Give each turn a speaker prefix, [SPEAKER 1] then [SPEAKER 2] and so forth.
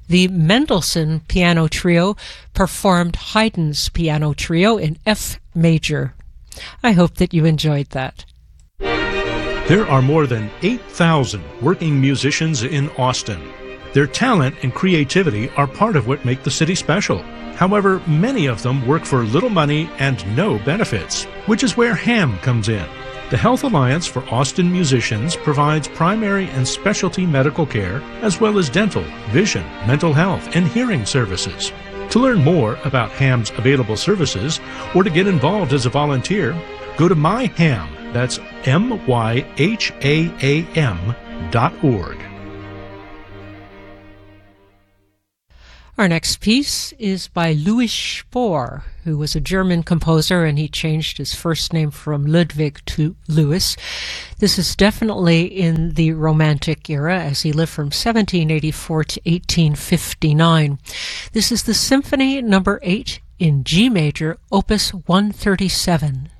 [SPEAKER 1] The Mendelssohn Piano Trio performed Haydn's Piano Trio in F major. I hope that you enjoyed that.
[SPEAKER 2] There are more than 8,000 working musicians in Austin. Their talent and creativity are part of what make the city special. However, many of them work for little money and no benefits, which is where HAM comes in. The Health Alliance for Austin Musicians provides primary and specialty medical care, as well as dental, vision, mental health, and hearing services. To learn more about HAM's available services or to get involved as a volunteer, go to myham, that's myham.org.
[SPEAKER 1] Our next piece is by Louis Spohr, who was a German composer, and he changed his first name from Ludwig to Louis. This is definitely in the Romantic era, as he lived from 1784 to 1859. This is the Symphony No. 8 in G major, Opus 137.